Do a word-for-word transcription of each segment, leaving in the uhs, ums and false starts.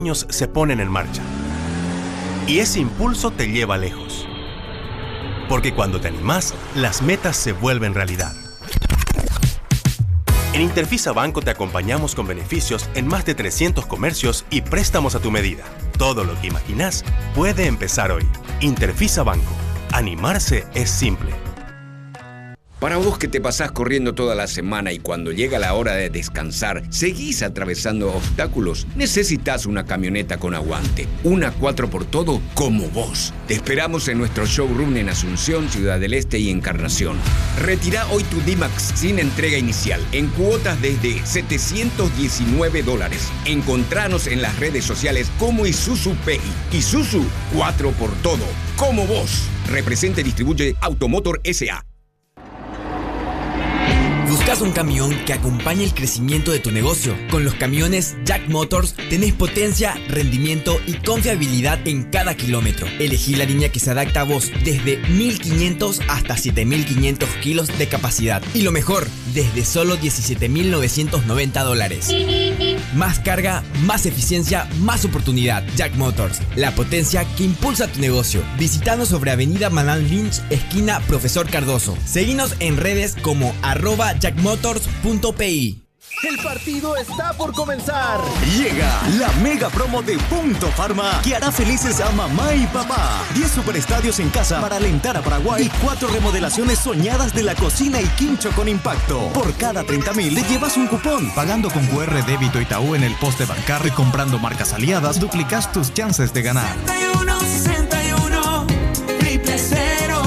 sueños se ponen en marcha. Y ese impulso te lleva lejos. Porque cuando te animás, las metas se vuelven realidad. En Interfisa Banco te acompañamos con beneficios en más de trescientos comercios y préstamos a tu medida. Todo lo que imaginás puede empezar hoy. Interfisa Banco. Animarse es simple. Para vos que te pasás corriendo toda la semana y cuando llega la hora de descansar, seguís atravesando obstáculos, necesitas una camioneta con aguante. Una cuatro por todo como vos. Te esperamos en nuestro showroom en Asunción, Ciudad del Este y Encarnación. Retirá hoy tu D-Max sin entrega inicial, en cuotas desde setecientos diecinueve dólares. Encontranos en las redes sociales como Isuzu P I. Isuzu cuatro por todo, como vos. Representa y distribuye Automotor S A ¿Buscas un camión que acompañe el crecimiento de tu negocio? Con los camiones Jack Motors tenés potencia, rendimiento y confiabilidad en cada kilómetro. Elegí la línea que se adapta a vos desde mil quinientos hasta siete mil quinientos kilos de capacidad. Y lo mejor, desde solo diecisiete mil novecientos noventa dólares. Más carga, más eficiencia, más oportunidad. Jack Motors, la potencia que impulsa tu negocio. Visítanos sobre Avenida Manuel Lynch, esquina Profesor Cardoso. Seguinos en redes como arroba jackmotors punto pi. El partido está por comenzar. Llega la mega promo de Punto Pharma que hará felices a mamá y papá. diez superestadios en casa para alentar a Paraguay y cuatro remodelaciones soñadas de la cocina y quincho con impacto. Por cada treinta mil te llevas un cupón. Pagando con cu erre débito Itaú en el poste bancario y comprando marcas aliadas, duplicas tus chances de ganar. sesenta y uno, sesenta y uno, triple cero.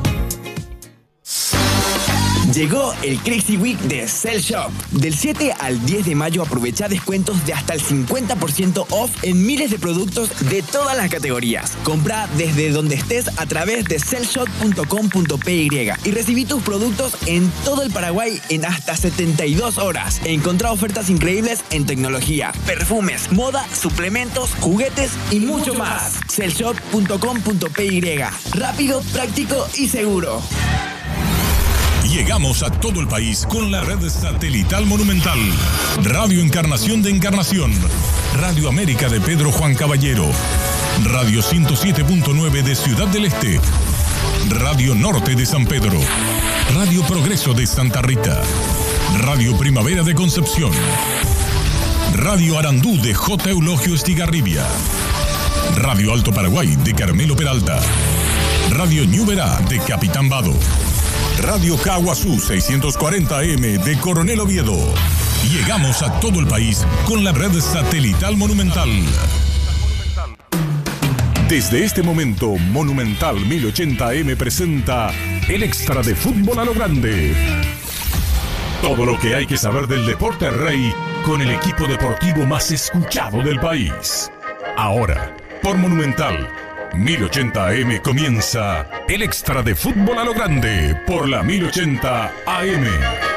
Llegó el Crazy Week de Cell Shop. Del siete al diez de mayo aprovecha descuentos de hasta el cincuenta por ciento off en miles de productos de todas las categorías. Compra desde donde estés a través de cell shop punto com punto py y recibí tus productos en todo el Paraguay en hasta setenta y dos horas. Encontrá ofertas increíbles en tecnología, perfumes, moda, suplementos, juguetes y mucho más. cell shop punto com punto py. Rápido, práctico y seguro. Llegamos a todo el país con la red satelital Monumental. Radio Encarnación de Encarnación. Radio América de Pedro Juan Caballero. Radio ciento siete punto nueve de Ciudad del Este. Radio Norte de San Pedro. Radio Progreso de Santa Rita. Radio Primavera de Concepción. Radio Arandú de J. Eulogio Estigarribia. Radio Alto Paraguay de Carmelo Peralta. Radio Ñuberá de Capitán Vado. Radio Caguazú seiscientos cuarenta A M de Coronel Oviedo. Llegamos a todo el país con la red satelital Monumental. Desde este momento, Monumental mil ochenta A M presenta el extra de fútbol a lo grande. Todo lo que hay que saber del deporte rey con el equipo deportivo más escuchado del país. Ahora, por Monumental mil ochenta A M comienza el extra de fútbol a lo grande por la mil ochenta A M.